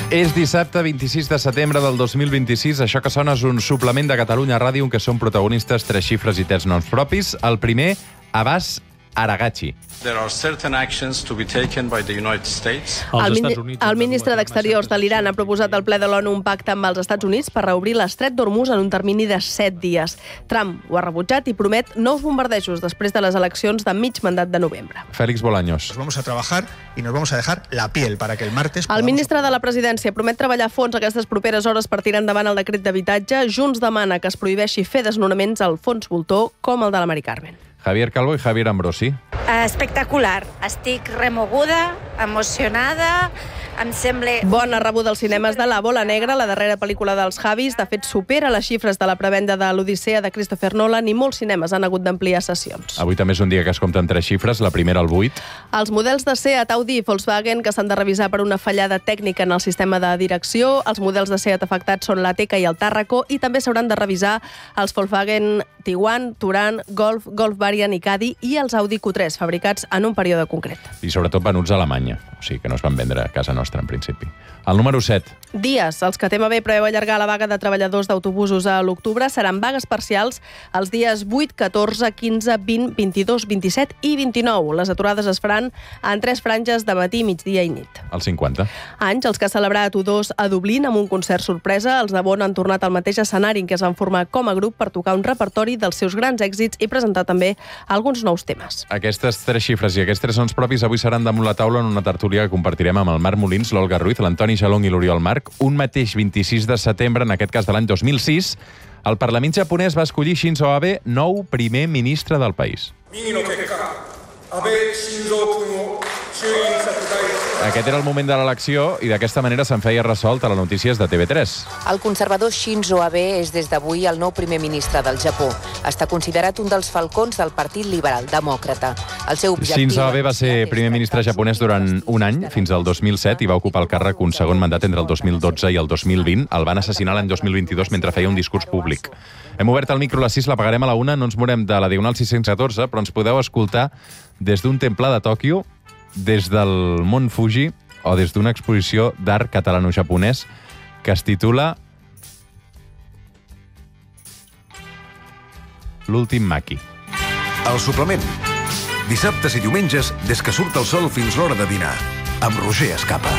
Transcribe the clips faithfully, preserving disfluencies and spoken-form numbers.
És dissabte vint-i-sis de setembre del dos mil vint-i-sis. Això que sona és un suplement de Catalunya Ràdio en què són protagonistes tres xifres i tres noms propis. El primer, Abbas Araghachi. There are certain actions to be taken by the United States. El, mini el ministre d'Exteriors de l'Iran ha proposat al ple de l'ONU un pacte amb els Estats Units per reobrir l'estret d'Hormuz en un termini de set dies. Trump ho ha rebutjat i promet nous bombardejos després de les eleccions de mig mandat de novembre. Félix Bolaños. Nos vamos a trabajar y nos vamos a dejar la piel para que el martes... El ministre de la Presidència promet treballar a fons aquestes properes hores per tirar endavant el decret d'habitatge. Junts demana que es prohibeixi fer desnonaments al fons voltor com el de la Mari Carmen. Javier Calvo i Javier Ambrosi. Espectacular. Estic remoguda, emocionada, em sembla... Bona rebuda als cinemes de La Bola Negra, la darrera pel·lícula dels Javis. De fet, supera les xifres de la prevenda de l'Odissea de Christopher Nolan i molts cinemes han hagut d'ampliar sessions. Avui també és un dia que es compten tres xifres, la primera al vuit. Els models de Seat, Audi i Volkswagen que s'han de revisar per una fallada tècnica en el sistema de direcció. Els models de Seat afectats són l'Ateca i el Tàrraco i també s'hauran de revisar els Volkswagen Tiguan, Touran, Golf, Golf Variant i Caddy i els Audi Q tres, fabricats en un període concret. I sobretot venuts a Alemanya, o sigui que no es van vendre a casa nostra en principi. El número set. Dies. Els que T M B preveu allargar la vaga de treballadors d'autobusos a l'octubre seran vagues parcials els dies vuit, catorze, quinze, vint, vint-i-dos, vint-i-set i vint-i-nou. Les aturades es faran en tres franges de matí, migdia i nit. El cinquanta. Anys, els que ha celebrat U dos a Dublín amb un concert sorpresa. Els de Bonn han tornat al mateix escenari en què es van formar com a grup per tocar un repertori dels seus grans èxits i presentar també alguns nous temes. Aquestes tres xifres i aquests tres noms propis avui seran damunt la taula en una tertúlia que compartirem amb el Marc Molins, l'Olga Ruiz, l'Antoni Jalong i l'Oriol Marc. Un mateix vint-i-sis de setembre, en aquest cas de l'any dos mil sis, el Parlament japonès va escollir Shinzo Abe nou primer ministre del país. Aquest era el moment de l'elecció i d'aquesta manera se'n feia ressò a les notícies de T V tres. El conservador Shinzo Abe és des d'avui el nou primer ministre del Japó. Està considerat un dels falcons del Partit Liberal Demòcrata. El seu objectiu... Shinzo Abe va ser primer ministre japonès durant un any, fins al dos mil set, i va ocupar el càrrec un segon mandat entre el dos mil dotze i el dos mil vint. El van assassinar l'any dos mil vint-i-dos mentre feia un discurs públic. Hem obert el micro a les sis, l'apagarem a la una, no ens morem de la Diagonal sis-cents catorze, però ens podeu escoltar des d'un temple de Tòquio, des del Mont Fuji o des d'una exposició d'art catalano-japonès que es titula L'últim maqui. El suplement. Dissabtes i diumenges, des que surt el sol fins l'hora de dinar. Amb Roger Escapa.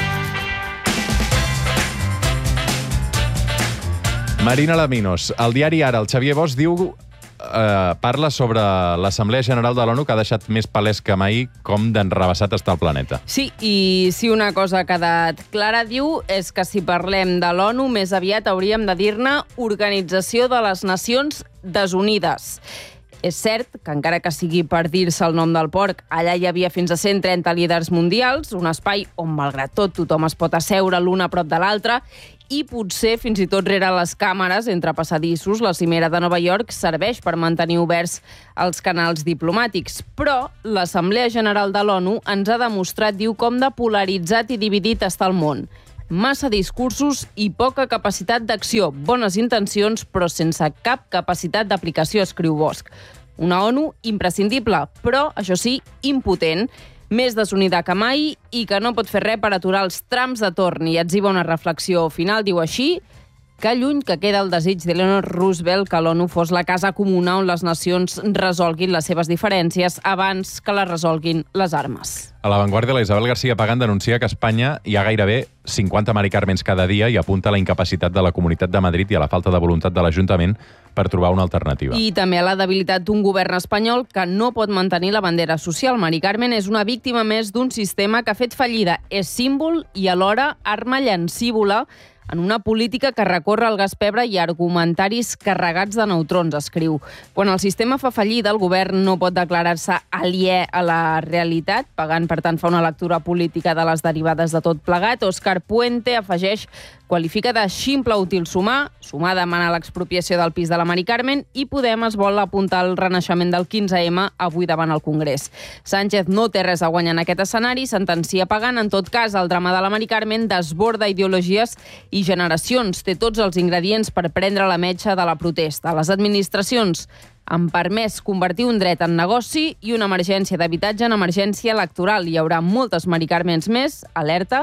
Marina Laminos, al diari Ara, el Xavier Bosch diu... Eh, parla sobre l'Assemblea General de l'ONU que ha deixat més palès que mai com d'enrevessat està el planeta. Sí, i si una cosa ha quedat clara, diu, és que si parlem de l'ONU, més aviat hauríem de dir-ne Organització de les Nacions Desunides. És cert que, encara que sigui per dir-se el nom del porc, allà hi havia fins a cent trenta líders mundials, un espai on, malgrat tot, tothom es pot asseure l'un a prop de l'altre, i potser fins i tot rere les càmeres, entre passadissos, la cimera de Nova York serveix per mantenir oberts els canals diplomàtics. Però l'Assemblea General de l'ONU ens ha demostrat, diu, com de polaritzat i dividit està el món. Massa discursos i poca capacitat d'acció, bones intencions, però sense cap capacitat d'aplicació, escriu Bosch. Una ONU imprescindible, però, això sí, impotent, més desunida que mai i que no pot fer res per aturar els trams de torn. I etziba una reflexió final, diu així, que lluny que queda el desig d'Eleanor Roosevelt que l'ONU fos la casa comuna on les nacions resolguin les seves diferències abans que les resolguin les armes. A l'avantguàrdia, la Isabel García Pagán denuncia que a Espanya hi ha gairebé cinquanta Mari Carmens cada dia i apunta a la incapacitat de la Comunitat de Madrid i a la falta de voluntat de l'Ajuntament per trobar una alternativa. I també a la debilitat d'un govern espanyol que no pot mantenir la bandera social. Mari Carmen és una víctima més d'un sistema que ha fet fallida. És símbol i alhora arma llancívola en una política que recorre al gas pebre i argumentaris carregats de neutrons, escriu. Quan el sistema fa fallida, el govern no pot declarar-se aliè a la realitat. Pagant, per tant, fa una lectura política de les derivades de tot plegat. Òscar Puente afegeix, qualifica de ximple útil sumar, sumar demana l'expropiació del pis de la Mari Carmen i Podem es vol apuntar al renaixement del quinze ema avui davant el Congrés. Sánchez no té res a guanyar en aquest escenari, sentencia Pagant. En tot cas, el drama de la Mari Carmen desborda ideologies i generacions. Té tots els ingredients per prendre la metxa de la protesta. Les administracions han permès convertir un dret en negoci i una emergència d'habitatge en emergència electoral. Hi haurà moltes Mari Carmens més, alerta,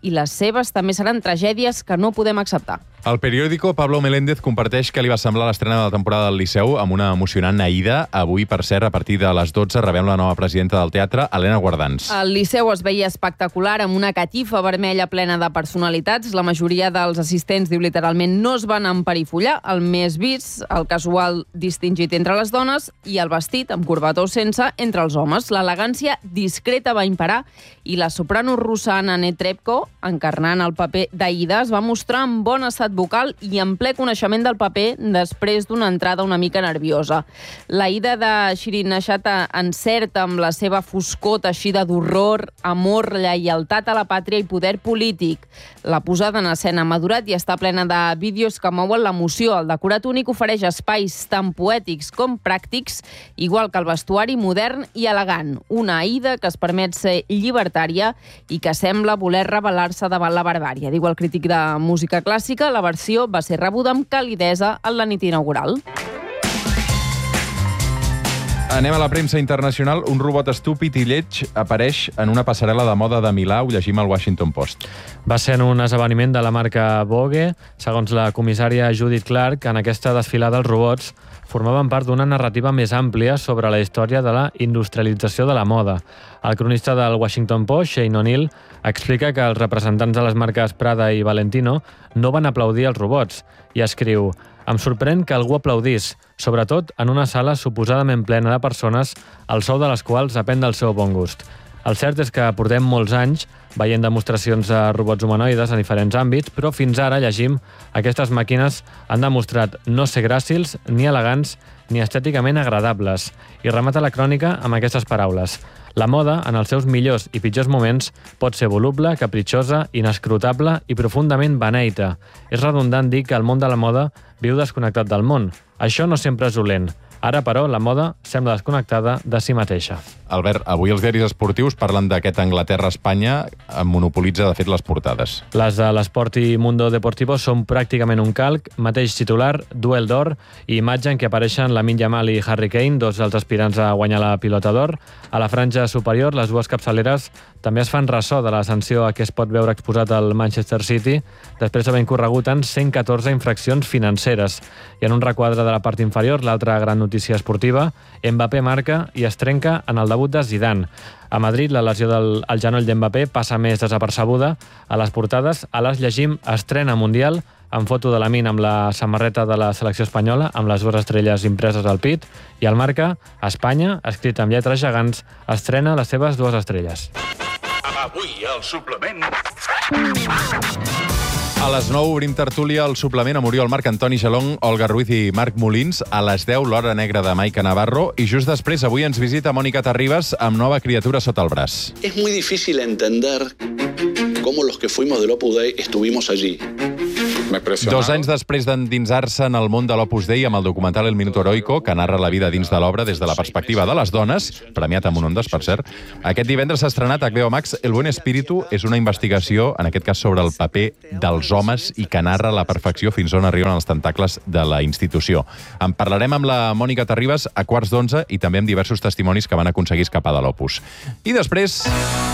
i les seves també seran tragèdies que no podem acceptar. El periòdico Pablo Meléndez comparteix que li va semblar l'estrena de la temporada del Liceu amb una emocionant Aïda. Avui, per cert, a partir de les dotze, rebem la nova presidenta del teatre, Helena Guardans. El Liceu es veia espectacular amb una catifa vermella plena de personalitats. La majoria dels assistents, diu literalment, no es van emperifollar. El més vist, el casual distingit entre les dones i el vestit, amb corbató o sense, entre els homes. L'elegància discreta va imperar i la soprano russa Anna Netrebko, encarnant el paper d'Aïda, es va mostrar en bon estat vocal i en ple coneixement del paper després d'una entrada una mica nerviosa. L'Aïda de Shirin Nashata encerta amb la seva foscor teixida d'horror, amor, lleialtat a la pàtria i poder polític. La posada en escena ha madurat i està plena de vídeos que mouen l'emoció. El decorat únic ofereix espais tant poètics com pràctics, igual que el vestuari modern i elegant. Una Aïda que es permet ser llibertària i que sembla voler rebel·lar-se davant la barbària. Diu el crític de música clàssica, la versió va ser rebuda amb calidesa en la nit inaugural. Anem a la premsa internacional. Un robot estúpid i lleig apareix en una passarel·la de moda de Milà, ho llegim al Washington Post. Va ser en un esdeveniment de la marca Vogue. Segons la comissària Judith Clark, en aquesta desfilada els robots formaven part d'una narrativa més àmplia sobre la història de la industrialització de la moda. El cronista del Washington Post, Shane O'Neill, explica que els representants de les marques Prada i Valentino no van aplaudir els robots i escriu: «Em sorprèn que algú aplaudís, sobretot en una sala suposadament plena de persones, el so de les quals depèn del seu bon gust». El cert és que portem molts anys veient demostracions de robots humanoides en diferents àmbits, però fins ara, llegim, aquestes màquines han demostrat no ser gràcils, ni elegants, ni estèticament agradables. I remata la crònica amb aquestes paraules: la moda, en els seus millors i pitjors moments, pot ser voluble, capritxosa, inescrutable i profundament beneita. És redundant dir que el món de la moda viu desconnectat del món. Això no sempre és dolent. Ara, però, la moda sembla desconnectada de si mateixa. Albert, avui els diaris esportius parlen d'aquest Anglaterra-Espanya, monopolitza, de fet, les portades. Les de l'Esport i Mundo Deportivo són pràcticament un calc, mateix titular, duel d'or i imatge en què apareixen Lamine Yamal i Harry Kane, dos dels aspirants a guanyar la pilota d'or. A la franja superior, les dues capçaleres també es fan ressò de la sanció a què es pot veure exposat el Manchester City després d'haver incorregut en cent catorze infraccions financeres. I en un requadre de la part inferior, l'altra gran notícia esportiva, Mbappé marca i es trenca en el debut de Zidane. A Madrid, la lesió del al genoll d'Mbappé passa més desapercebuda. A les portades, a les llegim estrena mundial, amb foto de Lamine amb la samarreta de la selecció espanyola, amb les dues estrelles impreses al pit, i al marca, Espanya, escrit amb lletres gegants, estrena les seves dues estrelles. Avui, al suplement... A les nou obrim tertúlia al suplement amb Oriol Marc Antoni Gelong, Olga Ruiz i Marc Molins. A les deu, l'Hora Negra de Maica Navarro. I just després, avui ens visita Mònica Terribas amb nova criatura sota el braç. Es muy difícil entender cómo los que fuimos del Opus Dei estuvimos allí. Dos anys després d'endinsar-se en el món de l'Opus Dei amb el documental El Minuto Heroico, que narra la vida dins de l'obra des de la perspectiva de les dones, premiat amb un Ondas, per cert, aquest divendres s'ha estrenat a H B O Max El Buen Espíritu. És una investigació, en aquest cas, sobre el paper dels homes i que narra la perfecció fins on arriben els tentacles de la institució. En parlarem amb la Mònica Terribas a quarts d'onze i també amb diversos testimonis que van aconseguir escapar de l'Opus. I després...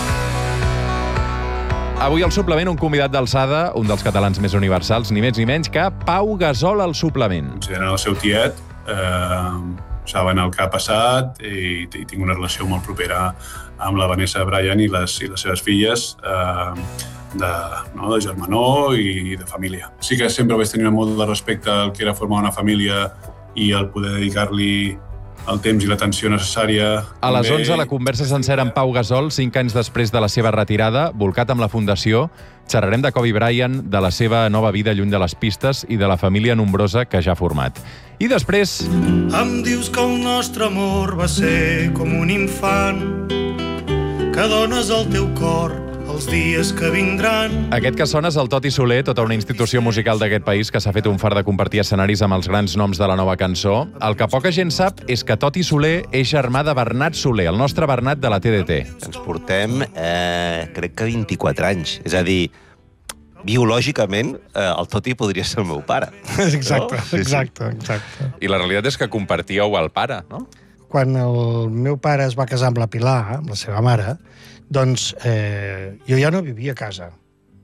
Avui al suplement un convidat d'alçada, un dels catalans més universals, ni més ni menys que Pau Gasol al suplement. Considerant el seu tiet, eh, saben el que ha passat i, i tinc una relació molt propera amb la Vanessa Bryan i les, i les seves filles, eh, de, no, de germanor i de família. Sí que sempre vaig tenir molt de respecte al que era formar una família i el poder dedicar-li el temps i l'atenció necessària. A les onze, la conversa sencera amb Pau Gasol, cinc anys després de la seva retirada, volcat amb la Fundació. Xerrarem de Kobe Bryant, de la seva nova vida lluny de les pistes i de la família nombrosa que ja ha format. I després... Em dius que el nostre amor va ser com un infant, que dones el teu cor els dies que vindran. Aquest que sona és el Toti Soler, tota una institució musical d'aquest país que s'ha fet un fart de compartir escenaris amb els grans noms de la nova cançó. El que poca gent sap és que Toti Soler és germà de Bernat Soler, el nostre Bernat de la T D T. Ens portem, eh, crec que vint-i-quatre anys. És a dir, biològicament, eh, el Toti podria ser el meu pare. Exacte, no? sí, exacte, sí. exacte. I la realitat és que compartíeu el pare, no? Quan el meu pare es va casar amb la Pilar, amb la seva mare, doncs eh, jo ja no vivia a casa.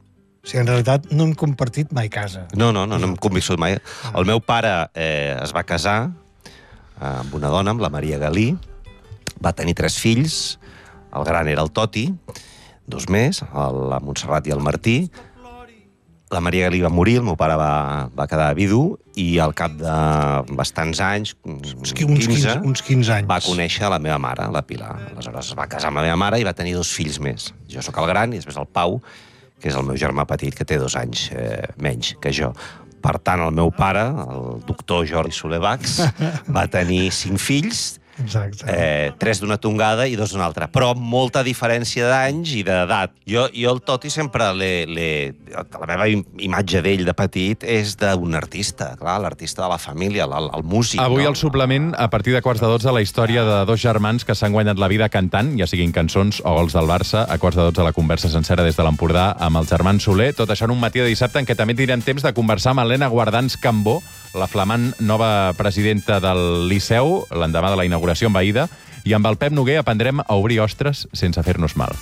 O sigui, en realitat no hem compartit mai casa. No, no, no, no hem conviscut mai. El meu pare eh, es va casar eh, amb una dona, amb la Maria Galí, va tenir tres fills, el gran era el Toti, dos més, el, la Montserrat i el Martí. La Maria Galí va morir, el meu pare va, va quedar vidu, i al cap de bastants anys, uns quinze, uns quinze anys, va conèixer la meva mare, la Pilar. Aleshores es va casar amb la meva mare i va tenir dos fills més. Jo sóc el gran i després el Pau, que és el meu germà petit, que té dos anys eh, menys que jo. Per tant, el meu pare, el doctor Jordi Soler Bax, va tenir cinc fills, eh, tres d'una tongada i dos d'una altra, però amb molta diferència d'anys i d'edat. Jo, jo el Toti sempre l'he... La meva imatge d'ell de petit és d'un artista, clar, l'artista de la família, el, el músic. Avui no? al suplement, a partir de quarts de dotze, la història de dos germans que s'han guanyat la vida cantant, ja siguin cançons o gols del Barça. A quarts de dotze, la conversa sencera des de l'Empordà amb els germans Soler. Tot això en un matí de dissabte en què també tindrem temps de conversar amb Helena Guardans Cambó, la flamant nova presidenta del Liceu, l'endemà de la inauguració envaïda, i amb el Pep Noguer aprendrem a obrir ostres sense fer-nos mal.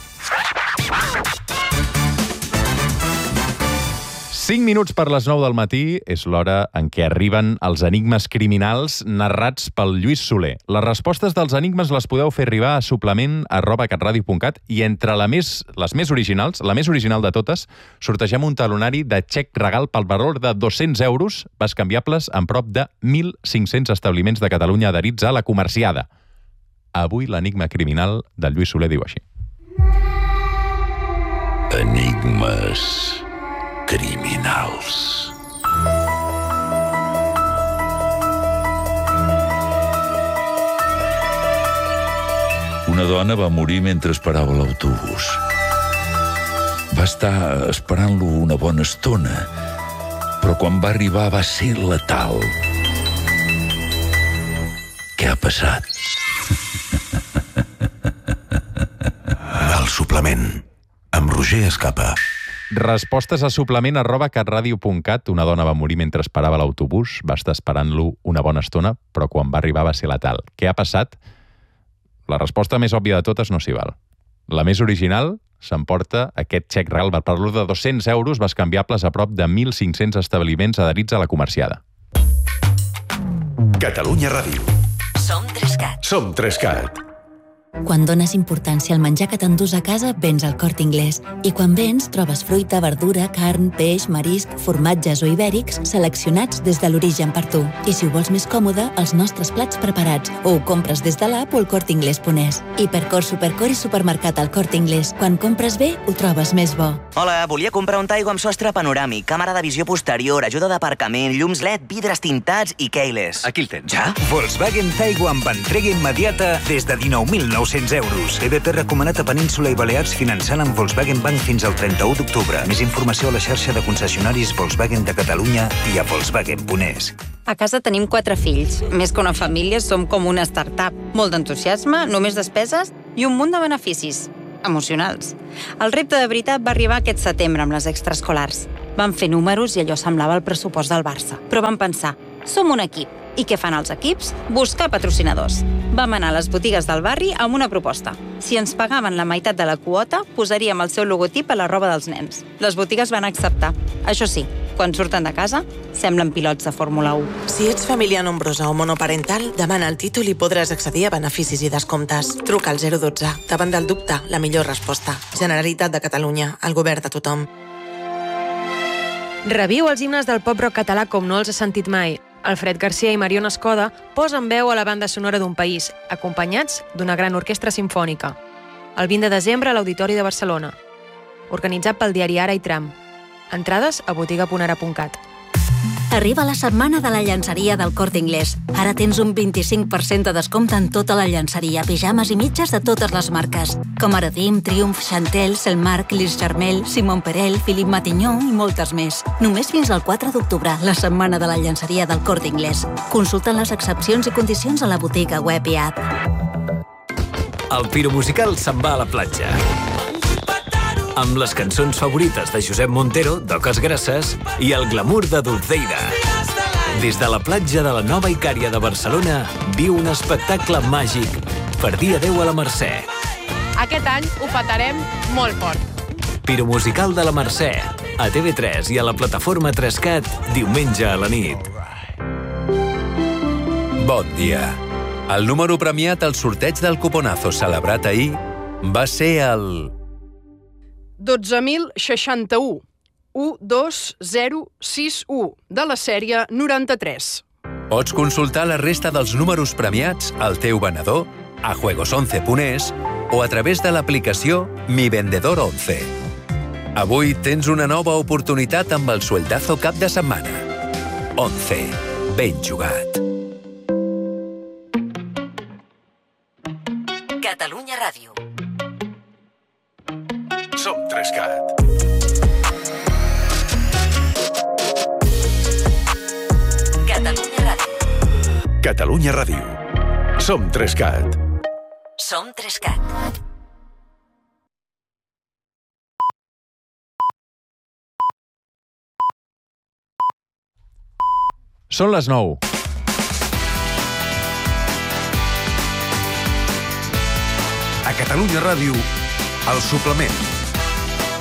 Cinc minuts per les nou del matí és l'hora en què arriben els enigmes criminals narrats pel Lluís Soler. Les respostes dels enigmes les podeu fer arribar a suplement arroba catradio punt cat i entre la més, les més originals, la més original de totes, sortegem un talonari de xec regal pel valor de dos-cents euros, bescanviables en prop de mil cinc-cents establiments de Catalunya adherits a la comerciada. Avui l'enigma criminal del Lluís Soler diu així. Enigmes criminals. Una dona va morir mentre esperava l'autobús. Va estar esperant-lo una bona estona, però quan va arribar va ser letal. Què ha passat? El suplement, amb Roger Escapa. Respostes a suplement arroba catradio punt cat. Una dona va morir mentre esperava l'autobús, va estar esperant-lo una bona estona, però quan va arribar va ser letal. Què ha passat? La resposta més òbvia de totes no s'hi val. La més original s'emporta aquest xec regal per valor de dos-cents euros bescanviables a prop de mil cinc-cents establiments adherits a la comerciada. Catalunya Ràdio. Som Trescat. Som Trescat. Quan dones importància al menjar que t'endús a casa, vens al Corte Inglés. I quan vens, trobes fruita, verdura, carn, peix, marisc, formatges o ibèrics seleccionats des de l'origen per tu. I si ho vols més còmode, els nostres plats preparats. O ho compres des de l'app o el corte inglés punt es. Hipercor, Supercor i supermercat al Corte Inglés. Quan compres bé, ho trobes més bo. Hola, volia comprar un Taigo amb sostre panoràmic, càmera de visió posterior, ajuda d'aparcament, llums L E D, vidres tintats i keyless. Aquí el tens. Ja? Volkswagen Taigo amb entrega immediata des de dinou mil nou-cents euros. E B P recomanat a Península i Balears finançant amb Volkswagen Bank fins al trenta-u d'octubre. Més informació a la xarxa de concessionaris Volkswagen de Catalunya i a volkswagen punt es. A casa tenim quatre fills. Més que una família, som com una startup. Molt d'entusiasme, només despeses i un munt de beneficis emocionals. El repte de veritat va arribar aquest setembre amb les extraescolars. Vam fer números i allò semblava el pressupost del Barça. Però vam pensar, som un equip. I què fan els equips? Buscar patrocinadors. Vam anar a les botigues del barri amb una proposta. Si ens pagaven la meitat de la quota, posaríem el seu logotip a la roba dels nens. Les botigues van acceptar. Això sí, quan surten de casa, semblen pilots de Fórmula u. Si ets família nombrosa o monoparental, demana el títol i podràs accedir a beneficis i descomptes. Truca al zero dotze. Davant del dubte, la millor resposta. Generalitat de Catalunya, el govern de tothom. Reviu els himnes del pop-rock català com no els has sentit mai. Alfred Garcia i Mariona Escoda posen veu a la banda sonora d'un país, acompanyats d'una gran orquestra simfònica. El vint de desembre a l'Auditori de Barcelona. Organitzat pel diari Ara i Tram. Entrades a botiga punt ara punt cat. Arriba la setmana de la llançeria del Corte Inglés. Ara tens un vint-i-cinc per cent de descompte en tota la llançeria, pijames i mitges de totes les marques, com Aradim, Triumph, Chantel, Selmark, Lis Charmel, Simon Perel, Philippe Matignon i moltes més. Només fins al quatre d'octubre, la setmana de la llançeria del Corte Inglés. Consulta les excepcions i condicions a la botiga web i app. El Piro Musical se'n va a la platja. Amb les cançons favorites de Josep Montero, d'Oques Grasses, i el glamour de Dulceida. Des de la platja de la Nova Icària de Barcelona, viu un espectacle màgic per dia deu a la Mercè. Aquest any ho petarem molt fort. Piro Musical de la Mercè, a T V tres i a la plataforma tres cat diumenge a la nit. Bon dia. El número premiat al sorteig del cuponazo celebrat ahir va ser el... dotze mil seixanta-u, u dos zero sis u, de la sèrie noranta-tres. Pots consultar la resta dels números premiats al teu venedor, a juegos once punt es o a través de l'aplicació Mi Vendedor once. Avui tens una nova oportunitat amb el sueldazo cap de setmana. once. Ben jugat. Catalunya Ràdio. Som tres cat. Catalunya Ràdio. Catalunya Ràdio. Som tres cat. Som tres cat. Són les nou. A Catalunya Ràdio, el suplement.